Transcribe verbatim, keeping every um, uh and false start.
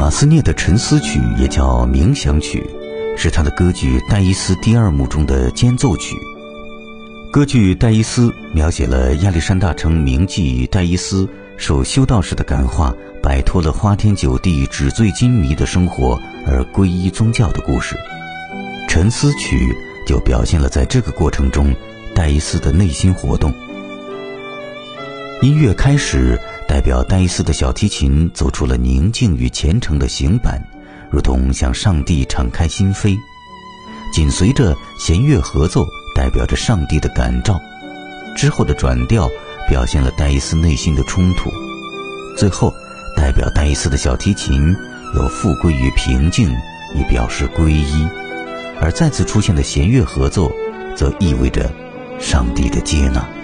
马斯涅的沉思曲也叫冥想曲，是他的歌剧《戴伊斯》第二幕中的间奏曲。歌剧《戴伊斯》描写了亚历山大城名妓戴伊斯受修道士的感化，摆脱了花天酒地纸醉金迷的生活而皈依宗教的故事。沉思曲就表现了在这个过程中戴伊斯的内心活动。音乐开始，代表戴伊斯的小提琴走出了宁静与虔诚的行板，如同向上帝敞开心扉。紧随着弦乐合奏，代表着上帝的感召。之后的转调表现了戴伊斯内心的冲突。最后，代表戴伊斯的小提琴又复归于平静，以表示皈依。而再次出现的弦乐合奏，则意味着上帝的接纳。